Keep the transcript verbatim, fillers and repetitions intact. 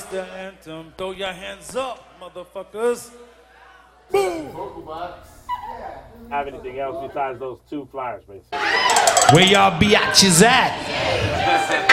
is the anthem. Throw your hands up, motherfuckers. Boom. Have anything else besides those two flyers, basically? Where y'all biatches at?